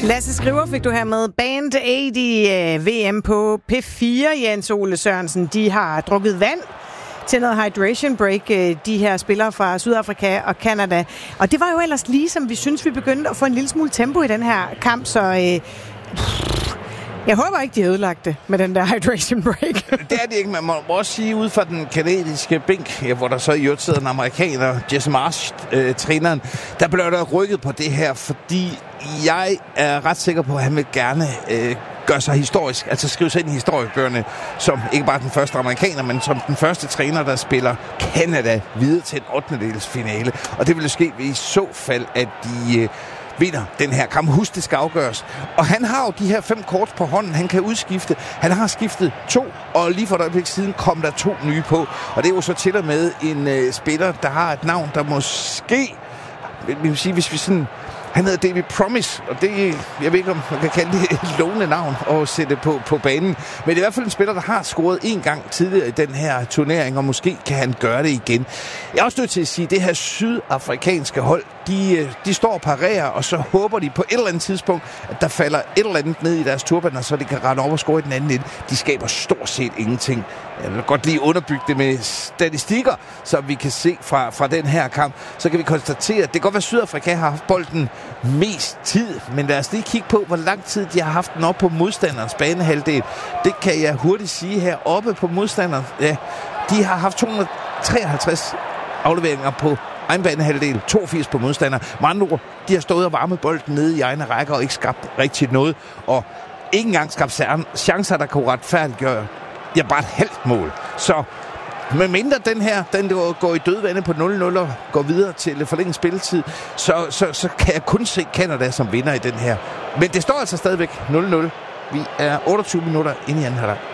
Lasse Skriver fik du her med Band Aid i VM på P4. Jens Ole Sørensen, de har drukket vand til noget hydration break, de her spillere fra Sydafrika og Canada. Og det var jo ellers lige som vi synes, vi begyndte at få en lille smule tempo i den her kamp, så jeg håber ikke, de har ødelagt det med den der hydration break. Det er det ikke. Man må også sige, ud fra den kanadiske bænk, hvor der så i øvrigt sidder en amerikaner, Jesse Marsh, træneren, der blev der rykket på det her, fordi jeg er ret sikker på, at han vil gerne gøre sig historisk, altså skrive sig ind i historiebøgerne, som ikke bare den første amerikaner, men som den første træner, der spiller Canada videre til en 8. finale. Og det ville ske i så fald, at de vinder den her kamp. Husk, det skal afgøres. Og han har jo de her 5 kort på hånden, han kan udskifte. Han har skiftet 2, og lige for et øjeblik siden kom der 2 nye på. Og det er jo så til og med en spiller, der har et navn, der måske, vi vil sige, hvis vi sådan, han hedder David Promise, og det, jeg ved ikke, om man kan kalde det et lovende navn at sætte på banen. Men det er i hvert fald en spiller, der har scoret 1 gang tidligere i den her turnering, og måske kan han gøre det igen. Jeg er også nødt til at sige, at det her sydafrikanske hold, de står og parerer, og så håber de på et eller andet tidspunkt, at der falder et eller andet ned i deres turbaner, så de kan rette op og score i den anden ende. De skaber stort set ingenting. Jeg vil godt lige underbygge det med statistikker, så vi kan se fra den her kamp. Så kan vi konstatere, at det kan godt være, at Sydafrika har haft bolden mest tid, men lad os lige kigge på, hvor lang tid de har haft den op på modstanderens banehalvdel. Det kan jeg hurtigt sige her. Oppe på modstanderen, ja, de har haft 253 afleveringer på egen banehalvdel, 82 på modstander. Med andre ord, de har stået og varmet bolden nede i egne rækker og ikke skabt rigtig noget, og ikke engang skabt chancer, der kunne retfærdiggøre. Det er bare et halvt mål. Så med mindre den går i dødvande på 0-0 og går videre til forlænget spilletid, så kan jeg kun se Canada som vinder i den her. Men det står altså stadigvæk 0-0. Vi er 28 minutter inde i anden halvleg.